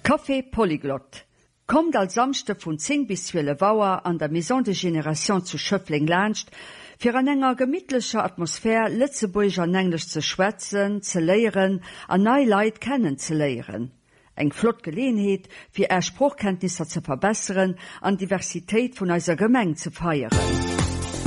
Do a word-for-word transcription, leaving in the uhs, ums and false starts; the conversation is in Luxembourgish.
Café Polyglot kommt als Samste vun zehn bis zwölf Uhr an der Maison de Génération zu Schöffling lauscht, fir an enger gemidtlecher Atmosphär Lützeburg an Englisch zu schwätzen, zu lehren, an neue Leute kennenzulernen. Eng flott Gelegenheit, fir er Spruchkenntnisse zu verbessern, an Diversität von unserer Gemeinde zu feiern.